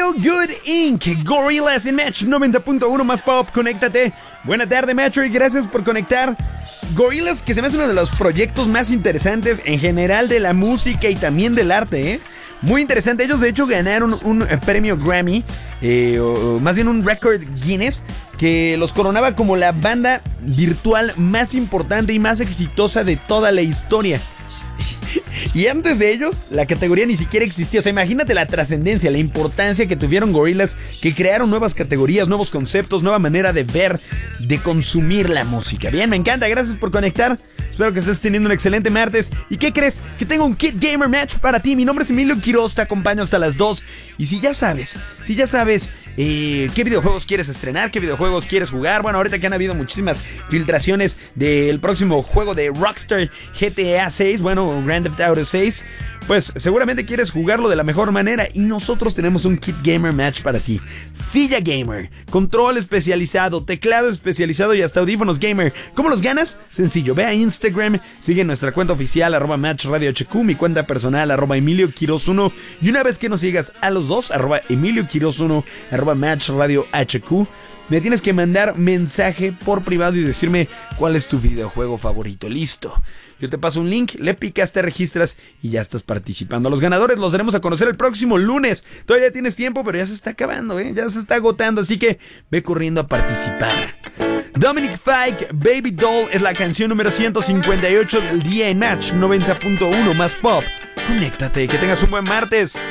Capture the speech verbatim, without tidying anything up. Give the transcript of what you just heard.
Feel Good incorporated. Gorillaz en Match noventa punto uno más pop. Conéctate. Buena tarde, Metro, y gracias por conectar. Gorillaz, que se me hace uno de los proyectos más interesantes en general de la música y también del arte, ¿eh? Muy interesante. Ellos de hecho ganaron un eh, premio Grammy, eh, o, o más bien un Record Guinness, que los coronaba como la banda virtual más importante y más exitosa de toda la historia. Y antes de ellos, la categoría ni siquiera existía. O sea, imagínate la trascendencia, la importancia que tuvieron Gorillaz, que crearon nuevas categorías, nuevos conceptos, nueva manera de ver, de consumir la música. Bien, me encanta, gracias por conectar. Espero que estés teniendo un excelente martes. ¿Y qué crees? Que tengo un Kid Gamer Match para ti. Mi nombre es Emilio Quiroz, te acompaño hasta las dos. Y si ya sabes, si ya sabes eh, qué videojuegos quieres estrenar, qué videojuegos quieres jugar. Bueno, ahorita que han habido muchísimas filtraciones del próximo juego de Rockstar, G T A seis, bueno, Grand Theft Auto seis, pues seguramente quieres jugarlo de la mejor manera, y nosotros tenemos un Kid Gamer Match para ti. Silla Gamer, control especializado, teclado especializado y hasta audífonos gamer. ¿Cómo los ganas? Sencillo, ve a Instagram, sigue nuestra cuenta oficial arroba Match Radio H Q, mi cuenta personal arroba Emilio Quiroz uno, y una vez que nos sigas a los dos, arroba Emilio Quiroz uno, arroba Match Radio H Q, me tienes que mandar mensaje por privado y decirme cuál es tu videojuego favorito. Listo. Yo te paso un link, le picas, te registras y ya estás participando. Los ganadores los daremos a conocer el próximo lunes. Todavía tienes tiempo, pero ya se está acabando, ¿eh? Ya se está agotando, así que ve corriendo a participar. Dominic Fike, Baby Doll es la canción número ciento cincuenta y ocho del día en Match noventa punto uno más pop. Conéctate, que tengas un buen martes.